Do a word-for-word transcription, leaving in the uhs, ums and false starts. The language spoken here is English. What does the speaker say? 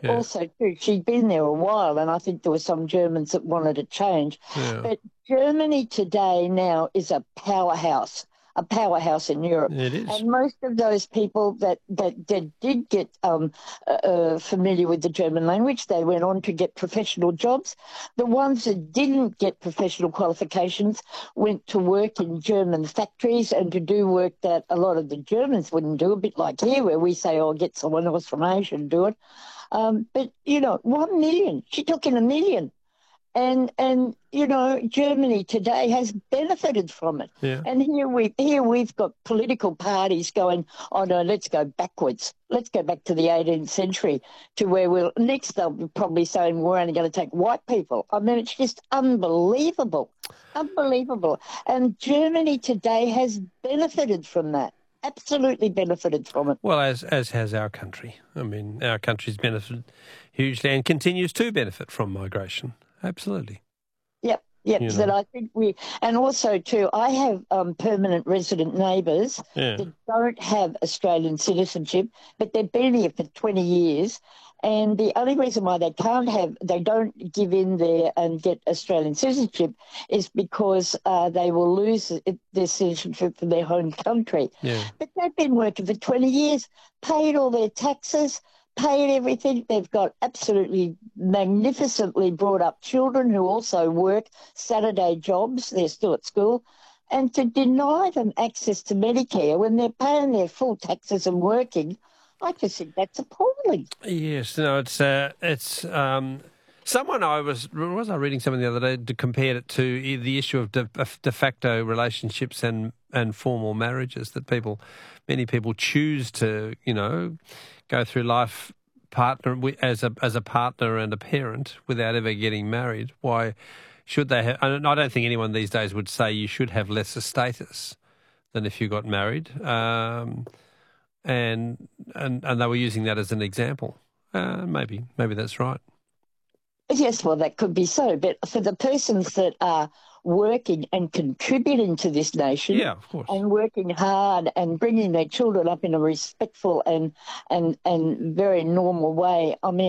Yeah. also too, she'd been there a while, and I think there were some Germans that wanted to change. Yeah. But Germany today now is a powerhouse, a powerhouse in Europe. It is. And most of those people that, that, that did get um, uh, familiar with the German language, they went on to get professional jobs. The ones that didn't get professional qualifications went to work in German factories and to do work that a lot of the Germans wouldn't do, a bit like here where we say, oh, get someone else from Asia to do it. Um, but, you know, one million. She took in a million. And, and you know, Germany today has benefited from it. Yeah. And here, we, here we've got political parties going, oh, no, let's go backwards. Let's go back to the eighteenth century to where we'll, next they'll be probably saying we're only going to take white people. I mean, it's just unbelievable, unbelievable. And Germany today has benefited from that. Absolutely benefited from it. Well, as as has our country. I mean, our country's benefited hugely and continues to benefit from migration. Absolutely. Yep, yep. You That know. I think we, and also too, I have um, permanent resident neighbours Yeah. that don't have Australian citizenship, but they've been here for twenty years. And the only reason why they can't have, they don't give in there and get Australian citizenship is because uh, they will lose it, their citizenship for their home country. Yeah. But they've been working for twenty years, paid all their taxes, paid everything. They've got absolutely magnificently brought up children who also work Saturday jobs. They're still at school. And to deny them access to Medicare when they're paying their full taxes and working, I just think that's appalling. Yes, no, it's uh, it's um, someone I was was I reading something the other day to compare it to the issue of de, of de facto relationships and and formal marriages, that people, many people choose to, you know, go through life partner as a as a partner and a parent without ever getting married. Why should they have? I don't think anyone these days would say you should have lesser status than if you got married. Um, And, and and they were using that as an example. Uh, maybe, maybe that's right. Yes, well, that could be so. But for the persons that are working and contributing to this nation, Yeah, of course. and working hard and bringing their children up in a respectful and and and very normal way, I mean.